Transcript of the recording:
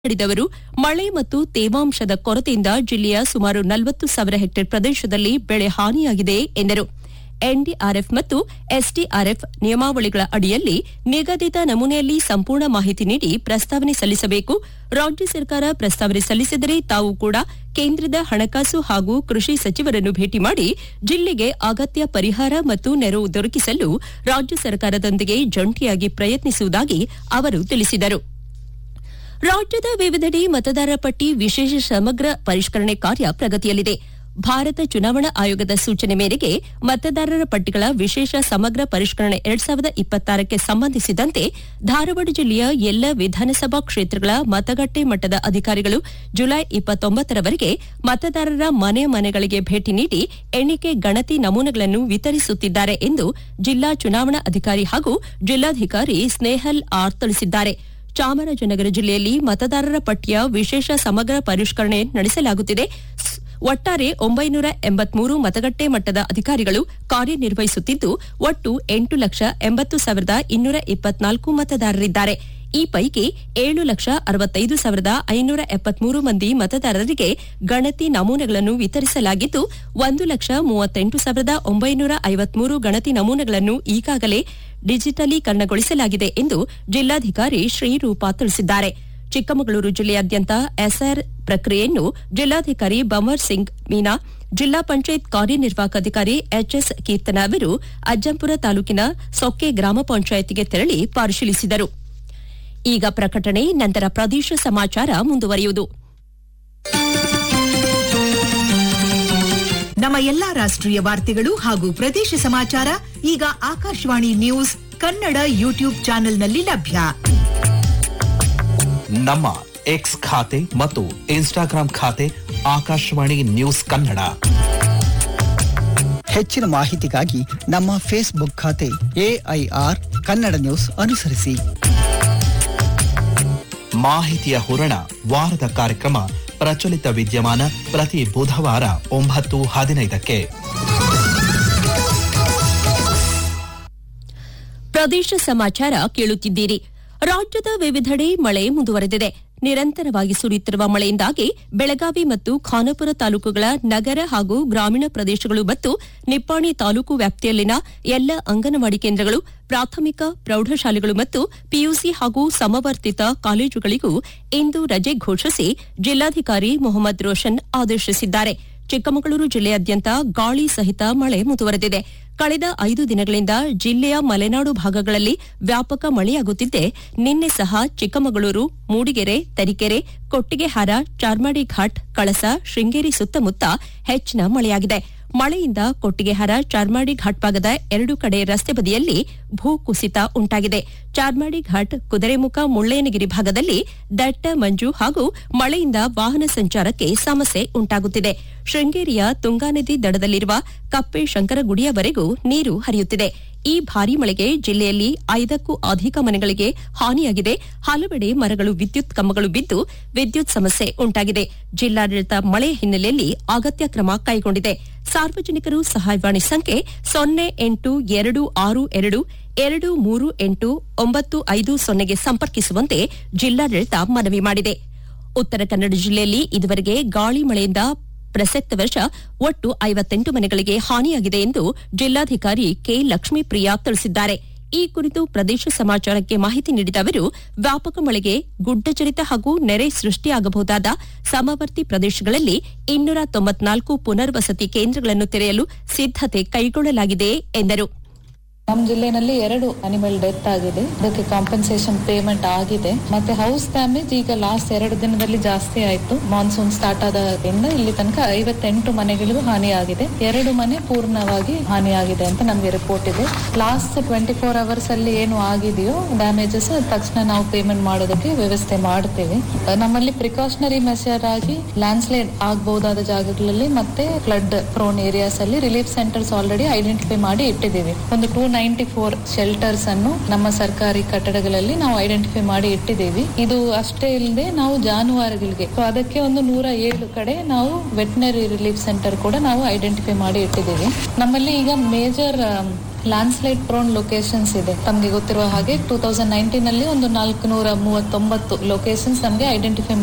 ಮಾತನಾಡಿದವರು ಮಳೆ ಮತ್ತು ತೇವಾಂಶದ ಕೊರತೆಯಿಂದ ಜಿಲ್ಲೆಯ ಸುಮಾರು 40,000 ಹೆಕ್ಟೇರ್ ಪ್ರದೇಶದಲ್ಲಿ ಬೆಳೆ ಹಾನಿಯಾಗಿದೆ ಎಂದರು. ಎನ್ಡಿಆರ್ಎಫ್ ಮತ್ತು ಎಸ್ಡಿಆರ್ಎಫ್ ನಿಯಮಾವಳಿಗಳ ಅಡಿಯಲ್ಲಿ ನಿಗದಿತ ನಮೂನೆಯಲ್ಲಿ ಸಂಪೂರ್ಣ ಮಾಹಿತಿ ನೀಡಿ ಪ್ರಸ್ತಾವನೆ ಸಲ್ಲಿಸಬೇಕು. ರಾಜ್ಯ ಸರ್ಕಾರ ಪ್ರಸ್ತಾವನೆ ಸಲ್ಲಿಸಿದರೆ ತಾವು ಕೂಡ ಕೇಂದ್ರದ ಹಣಕಾಸು ಹಾಗೂ ಕೃಷಿ ಸಚಿವರನ್ನು ಭೇಟಿ ಮಾಡಿ ಜಿಲ್ಲೆಗೆ ಅಗತ್ಯ ಪರಿಹಾರ ಮತ್ತು ನೆರವು ದೊರಕಿಸಲು ರಾಜ್ಯ ಸರ್ಕಾರದೊಂದಿಗೆ ಜಂಟಿಯಾಗಿ ಪ್ರಯತ್ನಿಸುವುದಾಗಿ ಅವರು ತಿಳಿಸಿದರು. ರಾಜ್ಯದ ವಿವಿಧೆಡೆ ಮತದಾರರ ಪಟ್ಟಿ ವಿಶೇಷ ಸಮಗ್ರ ಪರಿಷ್ಕರಣೆ ಕಾರ್ಯ ಪ್ರಗತಿಯಲ್ಲಿದೆ. ಭಾರತ ಚುನಾವಣಾ ಆಯೋಗದ ಸೂಚನೆ ಮೇರೆಗೆ ಮತದಾರರ ಪಟ್ಟಿಗಳ ವಿಶೇಷ ಸಮಗ್ರ ಪರಿಷ್ಕರಣೆ 2026ಕ್ಕೆ ಸಂಬಂಧಿಸಿದಂತೆ ಧಾರವಾಡ ಜಿಲ್ಲೆಯ ಎಲ್ಲ ವಿಧಾನಸಭಾ ಕ್ಷೇತ್ರಗಳ ಮತಗಟ್ಟೆ ಮಟ್ಟದ ಅಧಿಕಾರಿಗಳು ಜುಲೈ 29ರವರೆಗೆ ಮತದಾರರ ಮನೆಗಳಿಗೆ ಭೇಟಿ ನೀಡಿ ಎಣಿಕೆ ಗಣತಿ ನಮೂನೆಗಳನ್ನು ವಿತರಿಸುತ್ತಿದ್ದಾರೆ ಎಂದು ಜಿಲ್ಲಾ ಚುನಾವಣಾ ಅಧಿಕಾರಿ ಹಾಗೂ ಜಿಲ್ಲಾಧಿಕಾರಿ ಸ್ನೇಹಲ್ ಆರ್ ತಿಳಿಸಿದ್ದಾರೆ. ಚಾಮರಾಜನಗರ ಜಿಲ್ಲೆಯಲ್ಲಿ ಮತದಾರರ ಪಟ್ಟಿಯ ವಿಶೇಷ ಸಮಗ್ರ ಪರಿಷ್ಕರಣೆ ನಡೆಸಲಾಗುತ್ತಿದೆ. ಒಟ್ಟಾರೆ 983 ಮತಗಟ್ಟೆ ಮಟ್ಟದ ಅಧಿಕಾರಿಗಳು ಕಾರ್ಯನಿರ್ವಹಿಸುತ್ತಿದ್ದು ಒಟ್ಟು 8,80,224 ಮತದಾರರಿದ್ದಾರೆ. ಈ ಪೈಕಿ 7,65,573 ಮಂದಿ ಮತದಾರರಿಗೆ ಗಣತಿ ನಮೂನೆಗಳನ್ನು ವಿತರಿಸಲಾಗಿದ್ದು 1,38,953 ಗಣತಿ ನಮೂನೆಗಳನ್ನು ಈಗಾಗಲೇ ಡಿಜಿಟಲೀಕರಣಗೊಳಿಸಲಾಗಿದೆ ಎಂದು ಜಿಲ್ಲಾಧಿಕಾರಿ ಶ್ರೀರೂಪಾ ತಿಳಿಸಿದ್ದಾರೆ. ಚಿಕ್ಕಮಗಳೂರು ಜಿಲ್ಲೆಯಾದ್ಯಂತ ಎಸ್ಆರ್ ಪ್ರಕ್ರಿಯೆಯನ್ನು ಜಿಲ್ಲಾಧಿಕಾರಿ ಬಮರ್ ಸಿಂಗ್ ಮೀನಾ, ಜಿಲ್ಲಾ ಪಂಚಾಯತ್ ಕಾರ್ಯನಿರ್ವಾಹಕ ಅಧಿಕಾರಿ ಎಚ್ಎಸ್ ಕೀರ್ತನ ಅವರು ಅಜ್ಜಂಪುರ ತಾಲೂಕಿನ ಸೊಕ್ಕೆ ಗ್ರಾಮ ಪಂಚಾಯತ್ಗೆ ತೆರಳಿ ಪರಿಶೀಲಿಸಿದರು. ಈಗ ಪ್ರಕಟಣೆ, ನಂತರ ಪ್ರದೇಶ ಸಮಾಚಾರ ಮುಂದುವರಿಯುವುದು. ನಮ್ಮ ಎಲ್ಲಾ ರಾಷ್ಟ್ರೀಯ ವಾರ್ತೆಗಳು ಹಾಗೂ ಪ್ರದೇಶ ಸಮಾಚಾರ ಈಗ ಆಕಾಶವಾಣಿ ನ್ಯೂಸ್ ಕನ್ನಡ ಯೂಟ್ಯೂಬ್ ಚಾನೆಲ್ನಲ್ಲಿ ಲಭ್ಯ. ನಮ್ಮ ಎಕ್ಸ್ ಖಾತೆ ಮತ್ತು ಇನ್ಸ್ಟಾಗ್ರಾಂ ಖಾತೆ ಆಕಾಶವಾಣಿ ನ್ಯೂಸ್ ಕನ್ನಡ. ಹೆಚ್ಚಿನ ಮಾಹಿತಿಗಾಗಿ ನಮ್ಮ ಫೇಸ್ಬುಕ್ ಖಾತೆ ಎಐಆರ್ ಕನ್ನಡ ನ್ಯೂಸ್ ಅನುಸರಿಸಿ. ಮಾಹಿತಿಯ ಹೂರಣ ವಾರದ ಕಾರ್ಯಕ್ರಮ ಪ್ರಚಲಿತ ವಿದ್ಯಮಾನ ಪ್ರತಿ ಬುಧವಾರ 9:15ಕ್ಕೆ. ಪ್ರದೇಶ ಸಮಾಚಾರ ಕೇಳುತ್ತಿದ್ದೀರಿ. ರಾಜ್ಯದ ವಿವಿಧೆಡೆ ಮಳೆ ಮುಂದುವರೆದಿದೆ. ನಿರಂತರವಾಗಿ ಸುರಿಯುತ್ತಿರುವ ಮಳೆಯಿಂದಾಗಿ ಬೆಳಗಾವಿ ಮತ್ತು ಖಾನಾಪುರ ತಾಲೂಕುಗಳ ನಗರ ಹಾಗೂ ಗ್ರಾಮೀಣ ಪ್ರದೇಶಗಳು ಮತ್ತು ನಿಪ್ಪಾಣಿ ತಾಲೂಕು ವ್ಯಾಪ್ತಿಯಲ್ಲಿನ ಎಲ್ಲ ಅಂಗನವಾಡಿ ಕೇಂದ್ರಗಳು, ಪ್ರಾಥಮಿಕ ಪ್ರೌಢಶಾಲೆಗಳು ಮತ್ತು ಪಿಯುಸಿ ಹಾಗೂ ಸಮವರ್ತಿತ ಕಾಲೇಜುಗಳಿಗೂ ಇಂದು ರಜೆ ಘೋಷಿಸಿ ಜಿಲ್ಲಾಧಿಕಾರಿ ಮೊಹಮ್ಮದ್ ರೋಷನ್ ಆದೇಶಿಸಿದ್ದಾರೆ. ಚಿಕ್ಕಮಗಳೂರು ಜಿಲ್ಲೆಯಾದ್ಯಂತ ಗಾಳಿ ಸಹಿತ ಮಳೆ ಮುಂದುವರೆದಿದೆ. ಕಳೆದ 5 ದಿನಗಳಿಂದ ಜಿಲ್ಲೆಯ ಮಲೆನಾಡು ಭಾಗಗಳಲ್ಲಿ ವ್ಯಾಪಕ ಮಳೆಯಾಗುತ್ತಿದ್ದೆ. ನಿನ್ನೆ ಸಹ ಚಿಕ್ಕಮಗಳೂರು, ಮೂಡಿಗೆರೆ, ತರೀಕೆರೆ, ಕೊಟ್ಟಿಗೆಹಾರ, ಚಾರ್ಮಾಡಿ ಘಾಟ್, ಕಳಸ, ಶೃಂಗೇರಿ ಸುತ್ತಮುತ್ತ ಹೆಚ್ಚಿನ ಮಳೆಯಾಗಿದೆ. ಮಳೆಯಿಂದ ಕೊಟ್ಟಿಗೆಹಾರ, ಚಾರ್ಮಾಡಿ ಘಾಟ್ ಭಾಗದ 2 ಕಡೆ ರಸ್ತೆ ಬದಿಯಲ್ಲಿ ಭೂಕುಸಿತ ಉಂಟಾಗಿದೆ. ಚಾರ್ಮಾಡಿ ಘಾಟ್, ಕುದುರೆಮುಖ, ಮುಳ್ಳಯ್ಯನಗಿರಿ ಭಾಗದಲ್ಲಿ ದಟ್ಟ ಮಂಜು ಹಾಗೂ ಮಳೆಯಿಂದ ವಾಹನ ಸಂಚಾರಕ್ಕೆ ಸಮಸ್ಯೆ ಉಂಟಾಗುತ್ತಿದೆ. ಶೃಂಗೇರಿಯ ತುಂಗಾನದಿ ದಡದಲ್ಲಿರುವ ಕಪ್ಪೆ ಶಂಕರಗುಡಿಯವರೆಗೂ ನೀರು ಹರಿಯುತ್ತಿದೆ. ಈ ಭಾರೀ ಮಳೆಗೆ ಜಿಲ್ಲೆಯಲ್ಲಿ 5ಕ್ಕೂ ಅಧಿಕ ಮನೆಗಳಿಗೆ ಹಾನಿಯಾಗಿದೆ. ಹಲವೆಡೆ ಮರಗಳು, ವಿದ್ಯುತ್ ಕಂಬಗಳು ಬಿದ್ದು ವಿದ್ಯುತ್ ಸಮಸ್ಯೆ ಉಂಟಾಗಿದೆ. ಜಿಲ್ಲಾಡಳಿತ ಮಳೆ ಹಿನ್ನೆಲೆಯಲ್ಲಿ ಅಗತ್ಯ ಕ್ರಮ ಕೈಗೊಂಡಿದೆ. ಸಾರ್ವಜನಿಕರು ಸಹಾಯವಾಣಿ ಸಂಖ್ಯೆ 082622389550ಗೆ ಸಂಪರ್ಕಿಸುವಂತೆ ಜಿಲ್ಲಾಡಳಿತ ಮನವಿ ಮಾಡಿದೆ. ಉತ್ತರ ಕನ್ನಡ ಜಿಲ್ಲೆಯಲ್ಲಿ ಇದುವರೆಗೆ ಗಾಳಿ ಮಳೆಯಿಂದ ಪ್ರಸಕ್ತ ವರ್ಷ ಒಟ್ಟು 58 ಮನೆಗಳಿಗೆ ಹಾನಿಯಾಗಿದೆ ಎಂದು ಜಿಲ್ಲಾಧಿಕಾರಿ ಕೆ ಲಕ್ಷ್ಮೀಪ್ರಿಯಾ ತಿಳಿಸಿದ್ದಾರೆ. ಈ ಕುರಿತು ಪ್ರದೇಶ ಸಮಾಚಾರಕ್ಕೆ ಮಾಹಿತಿ ನೀಡಿದ ಅವರು, ವ್ಯಾಪಕ ಮಳೆಗೆ ಗುಡ್ಡಚರಿತ ಹಾಗೂ ನೆರೆ ಸೃಷ್ಟಿಯಾಗಬಹುದಾದ ಸಮವರ್ತಿ ಪ್ರದೇಶಗಳಲ್ಲಿ 294 ಪುನರ್ವಸತಿ ಕೇಂದ್ರಗಳನ್ನು ತೆರೆಯಲು ಸಿದ್ದತೆ ಕೈಗೊಳ್ಳಲಾಗಿದೆ ಎಂದರು. ನಮ್ಮ ಜಿಲ್ಲೆನಲ್ಲಿ 2 ಅನಿಮಲ್ ಡೆತ್ ಆಗಿದೆ. ಅದಕ್ಕೆ ಕಾಂಪನ್ಸೇಷನ್ ಪೇಮೆಂಟ್ ಆಗಿದೆ. ಮತ್ತೆ ಹೌಸ್ ಡ್ಯಾಮೇಜ್ ಈಗ ಲಾಸ್ಟ್ 2 ದಿನದಲ್ಲಿ ಜಾಸ್ತಿ ಆಯ್ತು. ಮಾನ್ಸೂನ್ ಸ್ಟಾರ್ಟ್ ಆದಾಗಿಂದ ಇಲ್ಲಿ ತನಕ 58 ಮನೆಗಳಿಗೂ ಹಾನಿಯಾಗಿದೆ. 2 ಮನೆ ಪೂರ್ಣವಾಗಿ ಹಾನಿಯಾಗಿದೆ ಅಂತ ನಮಗೆ ರಿಪೋರ್ಟ್ ಇದೆ. ಲಾಸ್ಟ್ 24 ಅವರ್ಸ್ ಅಲ್ಲಿ ಏನು ಆಗಿದೆಯೋ ಡ್ಯಾಮೇಜಸ್ ತಕ್ಷಣ ನಾವು ಪೇಮೆಂಟ್ ಮಾಡೋದಕ್ಕೆ ವ್ಯವಸ್ಥೆ ಮಾಡ್ತೇವೆ. ನಮ್ಮಲ್ಲಿ ಪ್ರಿಕಾಷನರಿ ಮೆಷರ್ ಆಗಿ ಲ್ಯಾಂಡ್ ಸ್ಲೈಡ್ ಆಗಬಹುದಾದ ಜಾಗಗಳಲ್ಲಿ ಮತ್ತೆ ಫ್ಲಡ್ ಪ್ರೋನ್ ಏರಿಯಾಸ್ ಅಲ್ಲಿ ರಿಲೀಫ್ ಸೆಂಟರ್ಸ್ ಆಲ್ರೆಡಿ ಐಡೆಂಟಿಫೈ ಮಾಡಿ ಇಟ್ಟಿದ್ದೀವಿ. ಒಂದು 294 ಶೆಲ್ಟರ್ಸ್ ಅನ್ನು ನಮ್ಮ ಸರ್ಕಾರಿ ಕಟ್ಟಡಗಳಲ್ಲಿ ನಾವು ಐಡೆಂಟಿಫೈ ಮಾಡಿ ಇಟ್ಟಿದ್ದೇವೆ. ಇದು ಅಷ್ಟೇ ಇಲ್ಲದೆ ನಾವು ಜಾನುವಾರುಗಳಿಗೆ ಅದಕ್ಕೆ ಒಂದು 107 ಕಡೆ ನಾವು ವೆಟನರಿ ರಿಲೀಫ್ ಸೆಂಟರ್ ಕೂಡ ನಾವು ಐಡೆಂಟಿಫೈ ಮಾಡಿ ಇಟ್ಟಿದ್ದೇವೆ. ನಮ್ಮಲ್ಲಿ ಈಗ ಮೇಜರ್ ಲ್ಯಾಂಡ್ಸ್ಲೈಡ್ ಪ್ರೋನ್ ಲೊಕೇಶನ್ಸ್ ಇದೆ. ತಮಗೆ ಗೊತ್ತಿರುವ ಹಾಗೆ 2019 ಅಲ್ಲಿ ಒಂದು 439 ಲೊಕೇಶನ್ಸ್ ನಮಗೆ ಐಡೆಂಟಿಫೈ